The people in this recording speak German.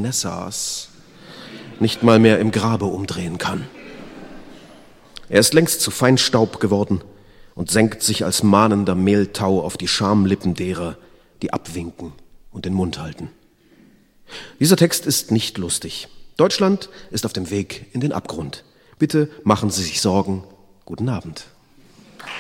Vanessas nicht mal mehr im Grabe umdrehen kann. Er ist längst zu Feinstaub geworden und senkt sich als mahnender Mehltau auf die Schamlippen derer, die abwinken und den Mund halten. Dieser Text ist nicht lustig. Deutschland ist auf dem Weg in den Abgrund. Bitte machen Sie sich Sorgen. Guten Abend.